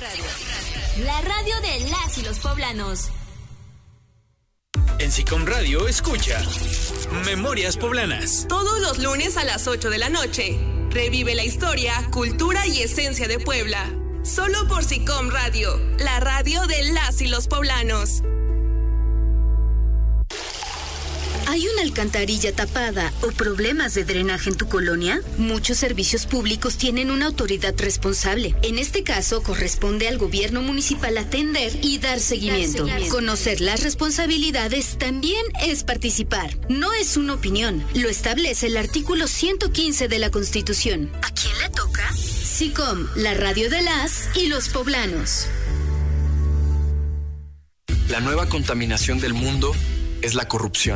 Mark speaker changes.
Speaker 1: La radio de las y los poblanos.
Speaker 2: En SICOM Radio escucha Memorias Poblanas.
Speaker 3: Todos los lunes a las 8 de la noche. Revive la historia, cultura y esencia de Puebla. Solo por SICOM Radio, la radio de las y los poblanos.
Speaker 4: ¿Hay una alcantarilla tapada o problemas de drenaje en tu colonia? Muchos servicios públicos tienen una autoridad responsable. En este caso, corresponde al gobierno municipal atender y dar seguimiento. Conocer las responsabilidades también es participar. No es una opinión. Lo establece el artículo 115 de la Constitución. ¿A quién le toca? SICOM, la radio de las y los poblanos.
Speaker 5: La nueva contaminación del mundo es la corrupción.